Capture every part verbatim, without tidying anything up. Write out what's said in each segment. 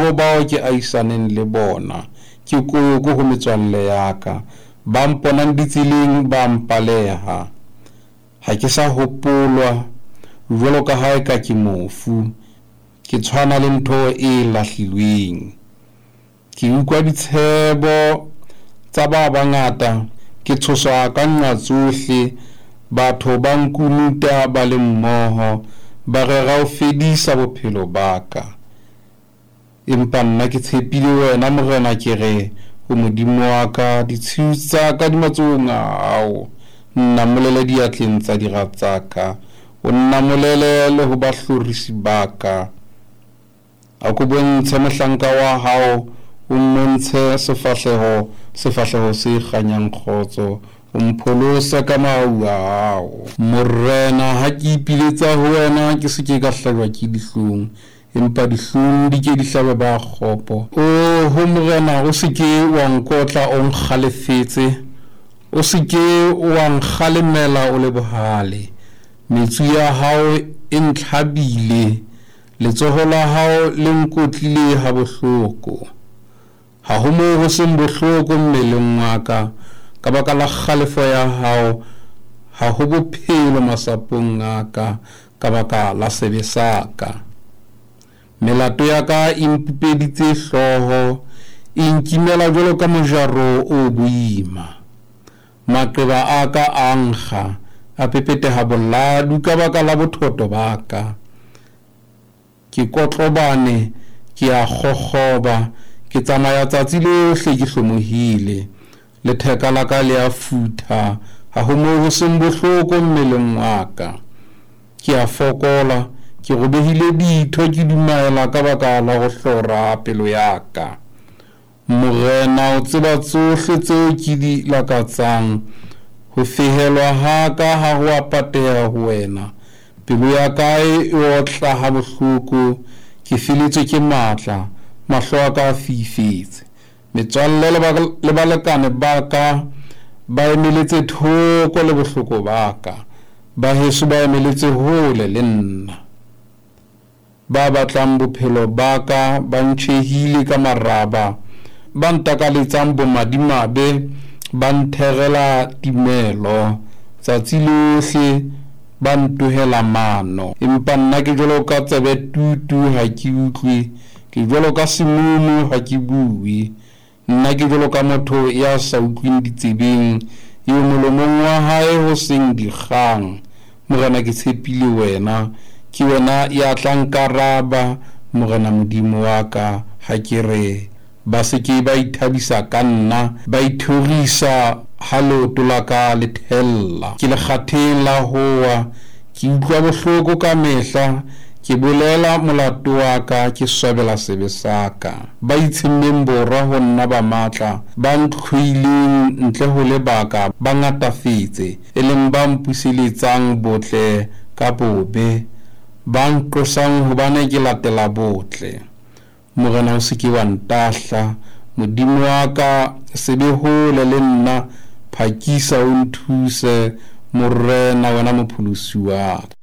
ho bao ke aisaneng le bona, ke koko ho metswalle ya ka, ba mponang ditseleng ba mpaleha. Ha ke sa hopolwa jwalo ka ha eka ke mofu, ke tshwana le ntho e lahlilweng. Ke utlwa ditshebo tsa ba bangata, ke tshoswa ka nqa tsohle, batho ba nkunuta ba le mmoho, ba rera ho fedisa bophelo ba ka. Empa nna ke tshepile wena Morena, ke re ho Modimo wa ka, ditshiu tsa ka di matsohong a hao. Nna molele diatleng tsa dira tsa ka, o nna molele le ho bahlorisi ba ka. A ko bontshe mohlanka wa hao, o mmontshe sefahleho sefahleho se kganyang kgotso, o mpholose ka mau a hao. Morena, ha ke ipiletsa ho wena, ke se ke ka hlajwa ke dihlong, empa dihlong di ke di hlabe ba kgopo. O ho Morena, o se ke wa nkotla o nkgalefetse, o se ke wa nkgalemela o le bohale. Metsu ya hao e ntlhabile, letsoho la hao le nkotlile ha bohloko. Ha ho moo ho seng bohloko mmeleng wa ka, ka baka la kgalefo ya hao, ha ho bophelo masapong a ka, ka baka la sebe sa ka. Melato ya ka e mpupeditse hlooho, e nkimela jwalo ka mojaro o boima. Maqeba a ka a nkga, a pepeteha boladu ka baka la bothoto ba ka. Ke kotlobane, ke a kgokgoba, ke tsamaya tsatsi lohle ke hlomohile, letheka la ka le a futha, ha ho moo ho seng bohloko mmeleng wa ka. Ke a fokola, ke robehile ditho, ke dumaela ka baka la ho hlora pelo ya ka. Morena, o tseba tsohle tseo ke di lakatsang, ho fehelwa ha ka ha ho a pateha ho wena. Pelo ya ka e otla ha bohloko, ke feletswe ke matla, mahlo a ka a fifetse. Metswalle le balekane ba ka ba emeletse thoko le bohloko ba ka, ba heso ba emeletse hole le nna. Ba batlang bophelo ba ka ba ntjhehile ka maraba, ba ntakaletsang bomadimabe, ba nthegela timelo, tsatsi lohle ba ntohela mano. Empa nna ke jwalo ka tsebe tutu, ha ke utlwe, ke jwalo ka semunu, ha ke bue. Nna ke jwalo ka motho ya sa utlwing ditsebeng, eo molomong wa hae ho seng dikgang. Morena, ke tshepile wena, ke wena ya tla nkaraba. Morena Modimo wa ka, ha ke re ba se ke ba ithabisa ka nna, ba ithorisa ha leoto la ka le thella. Ke lekgatheng la hoa, ke utlwa bohloko ka mehla, ke bolela molato wa ka, ke swabela sebe sa ka. Ba itshemmeng borwa ho nna ba matla, ba ntlhoileng ntle ho lebaka, ba ngatafetse, e leng ba mpuseletsang botle ka bobe, ba nqosang hobane ke latela botle. Morena, o se ke wa ntahla, Modimo wa ka, sebe hole le nna, phakisa o nthuse. Morena, wena mopholosi wa ka.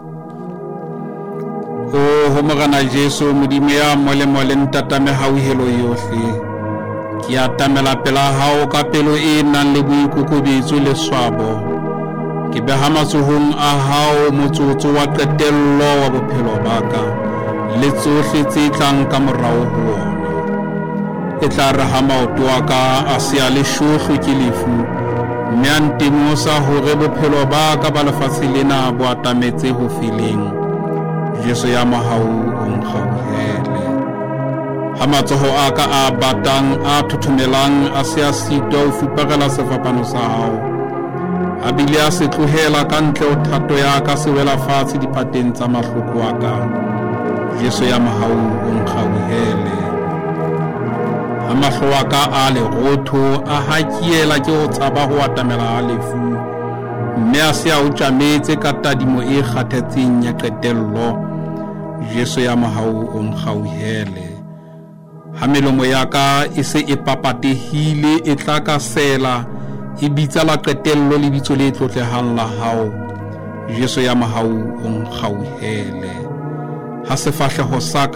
O ho Morena Jesu, Modimo ya mole-mole, ntatame hauhelo yohle, ke atamela pela hao ka pelo e nang le boikokobetso le swabo. Ke beha matsohong a hao motsotso wa qetello wa bophelo ba ka, le tsohle tse tlang ka morao ho ona. E tla re ha maoto a ka a se a le shohlo ke lefu, mme a ntemosa hore bophelo ba ka ba lefatshe lena bo atametse ho feleng. Jesu ya mohau, o nkgauhele. Ha matsoho a ka a batang, a thothomelang, a se a sitwa ho fuparela sefapano sa hao, a bile a se tlohela ka ntle ho thato ya ka, se wela fatshe diphateng tsa mahloko a ka. Jesu ya mohau, o nkgauhele. Ha mahlo a ka a lerotho, a hakiela ke ho tshaba ho atamela ha lefu, mme a se a o tjametse ka tadimo e kgathetseng ya qetello. Jesu ya mohau, o nkgauhele. Ha melomo ya ka e se e papatehile, e tla ka sela, e bitsa la qetello lebitso le tlotlehang la hao. Jesu ya mohau, o nkgauhele. Ha sefahleho sa ka